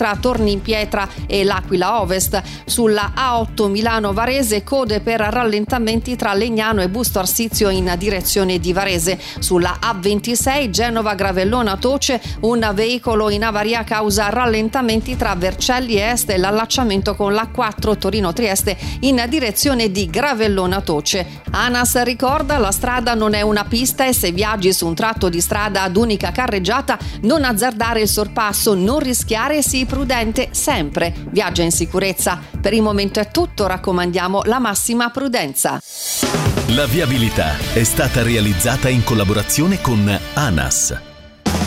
tra Tornimpietra e l'Aquila Ovest. Sulla A8 Milano-Varese code per rallentamenti tra Legnano e Busto Arsizio in direzione di Varese. Sulla A26 Genova-Gravellona-Toce un veicolo in avaria causa rallentamenti tra Vercelli Est e l'allacciamento con l'A4 Torino-Trieste in direzione di Gravellona-Toce. ANAS ricorda: la strada non è una pista e se viaggi su un tratto di strada ad unica carreggiata non azzardare il sorpasso, non rischiare, sii prudente sempre, viaggia in sicurezza. Per il momento è tutto, raccomandiamo la massima prudenza. La viabilità è stata realizzata in collaborazione con ANAS.